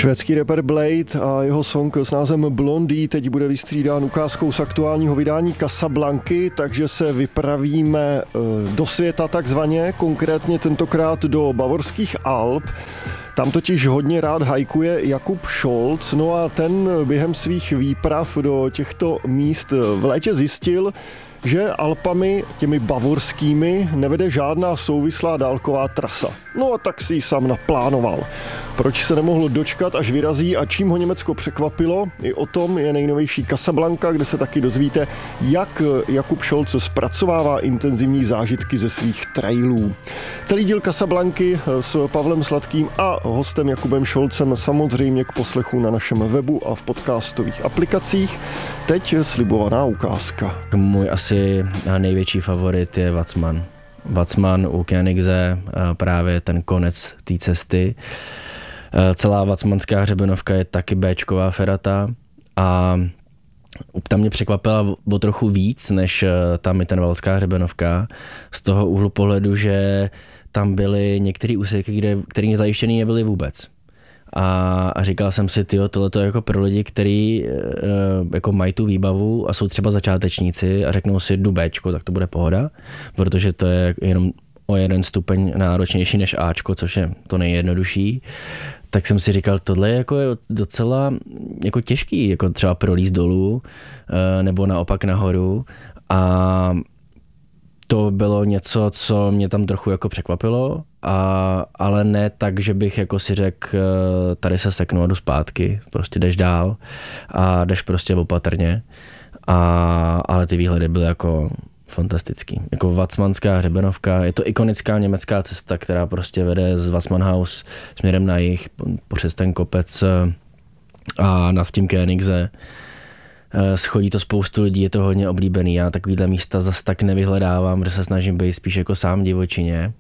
Švédský rapper Blade a jeho song s názvem Blondie teď bude vystřídán ukázkou z aktuálního vydání Casablanky, takže se vypravíme do světa takzvaně, konkrétně tentokrát do bavorských Alp. Tam totiž hodně rád hajkuje Jakub Scholz, no a ten během svých výprav do těchto míst v létě zjistil, že Alpami, těmi bavorskými, nevede žádná souvislá dálková trasa. No a tak si ji sám naplánoval. Proč se nemohl dočkat, až vyrazí a čím ho Německo překvapilo? I o tom je nejnovější Casablanca, kde se taky dozvíte, jak Jakub Scholz zpracovává intenzivní zážitky ze svých trailů. Celý díl Casablanky s Pavlem Sladkým a hostem Jakubem Scholzem samozřejmě k poslechu na našem webu a v podcastových aplikacích. Teď je slibovaná ukázka. Můj asi největší favorit je Vacman. Vacman u Koenigse, právě ten konec té cesty. Celá vacmanská hřebenovka je taky béčková ferata a tam mě překvapila o trochu víc, než ta mittenwaldská hřebenovka, z toho úhlu pohledu, že tam byly některé úseky, které zajištěný nebyly vůbec. A říkal jsem si, tohleto je jako pro lidi, kteří jako mají tu výbavu a jsou třeba začátečníci a řeknou si jdu Bčko, tak to bude pohoda, protože to je jenom o jeden stupeň náročnější než Ačko, což je to nejjednodušší. Tak jsem si říkal, tohle je jako docela jako těžký, jako třeba prolízt dolů nebo naopak nahoru, a to bylo něco, co mě tam trochu jako překvapilo, ale ne tak, že bych jako si řekl, tady se seknu a jdu zpátky, prostě jdeš dál a jdeš prostě opatrně, ale ty výhledy byly jako fantastický. Jako vacmanská hřebenovka, je to ikonická německá cesta, která prostě vede z Wassmannhaus směrem na jih, přes ten kopec a nad tím Koenigse. Schodí to spoustu lidí, je to hodně oblíbený. Já takovýhle místa zas tak nevyhledávám, že se snažím být spíš jako sám divočině.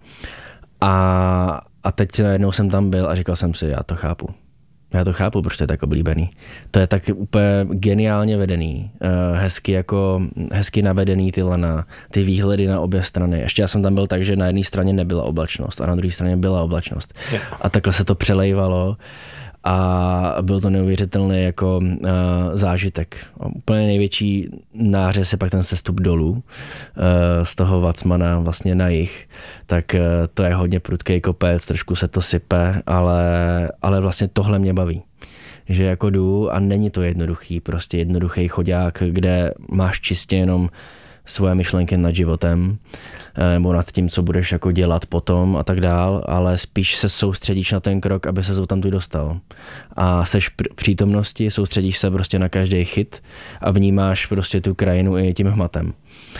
A teď najednou jsem tam byl a říkal jsem si, já to chápu, proč to je tak oblíbený. To je tak úplně geniálně vedený, hezky navedený ty lana, ty výhledy na obě strany. Ještě já jsem tam byl tak, že na jedné straně nebyla oblačnost a na druhé straně byla oblačnost. A takhle se to přelejvalo a byl to neuvěřitelný jako zážitek. Úplně největší nářez je pak ten sestup dolů z toho Vacmana vlastně na jih, tak to je hodně prudký kopec, trošku se to sype, ale vlastně tohle mě baví. Že jako jdu a není to jednoduchý, prostě jednoduchý choďák, kde máš čistě jenom svoje myšlenky nad životem nebo nad tím, co budeš jako dělat potom a tak dál, ale spíš se soustředíš na ten krok, aby se tam tu dostal. A seš přítomnosti, soustředíš se prostě na každý chyt a vnímáš prostě tu krajinu i tím hmatem.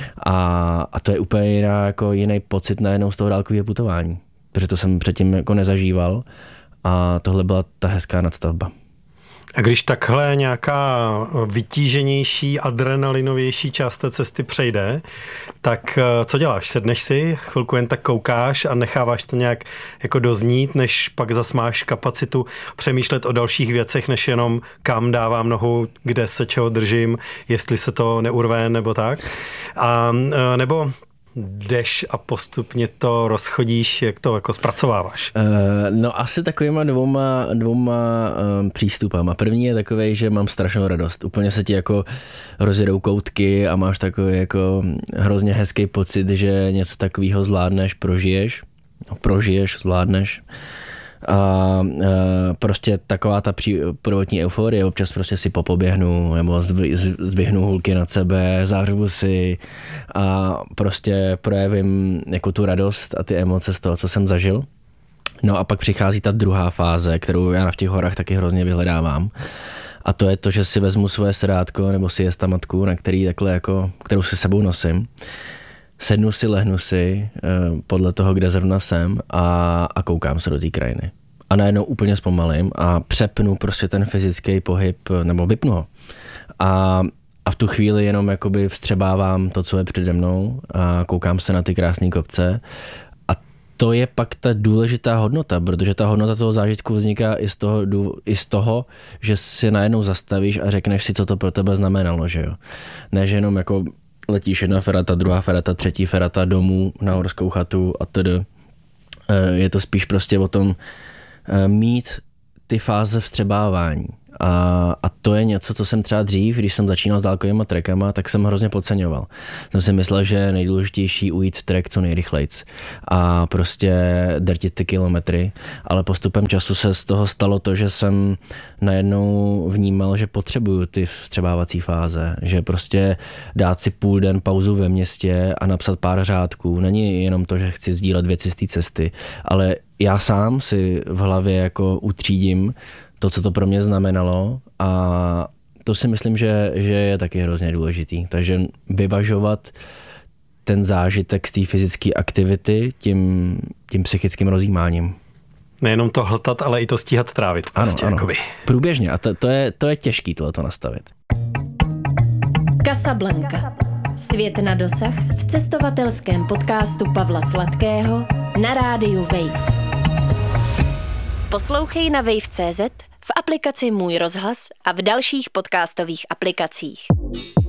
A to je úplně jiný pocit najednou z toho dálkového putování, protože to jsem předtím jako nezažíval a tohle byla ta hezká nadstavba. A když takhle nějaká vytíženější, adrenalinovější část té cesty přejde, tak co děláš? Sedneš si, chvilku jen tak koukáš a necháváš to nějak jako doznít, než pak zas máš kapacitu přemýšlet o dalších věcech, než jenom kam dávám nohu, kde se čeho držím, jestli se to neurve nebo tak. A nebo jdeš a postupně to rozchodíš, jak to jako zpracováváš? No asi takovýma dvouma přístupama. První je takovej, že mám strašnou radost. Úplně se ti jako rozjedou koutky a máš takový jako hrozně hezký pocit, že něco takového zvládneš, prožiješ, zvládneš. A prostě taková ta prvotní euforie, občas prostě si popoběhnu nebo zdvihnu hulky nad sebe, zářvu si a prostě projevím jako tu radost a ty emoce z toho, co jsem zažil. No a pak přichází ta druhá fáze, kterou já v těch horách taky hrozně vyhledávám. A to je to, že si vezmu svoje sedátko nebo si matku, na který takhle jako, kterou si sebou nosím. Sednu si, lehnu si podle toho, kde zrovna jsem a koukám se do té krajiny. A najednou úplně zpomalím a přepnu prostě ten fyzický pohyb, nebo vypnu ho. A v tu chvíli jenom jakoby vstřebávám to, co je přede mnou a koukám se na ty krásné kopce. A to je pak ta důležitá hodnota, protože ta hodnota toho zážitku vzniká i z toho, že si najednou zastavíš a řekneš si, co to pro tebe znamenalo, že jo. Ne, že jenom jako letíš jedna ferata, druhá ferata, třetí ferata domů na horskou chatu a tedy. Je to spíš prostě o tom mít ty fáze vstřebávání. A to je něco, co jsem třeba dřív, když jsem začínal s dálkovýma trackama, tak jsem hrozně podceňoval. Jsem si myslel, že je nejdůležitější ujít track co nejrychlejc a prostě drtit ty kilometry, ale postupem času se z toho stalo to, že jsem najednou vnímal, že potřebuju ty vstřebávací fáze, že prostě dát si půl den pauzu ve městě a napsat pár řádků. Není jenom to, že chci sdílet věci z té cesty, ale já sám si v hlavě jako utřídím to, co to pro mě znamenalo, a to si myslím, že je taky hrozně důležitý. Takže vyvažovat ten zážitek z té fyzické aktivity tím psychickým rozjímáním. Nejenom to hltat, ale i to stíhat trávit. Prostě, ano. Jakoby. Průběžně. A to je těžký tohleto nastavit. Casablanca. Svět na dosah v cestovatelském podcastu Pavla Sladkého na rádiu Wave. Poslouchej na wave.cz, v aplikaci Můj rozhlas a v dalších podcastových aplikacích.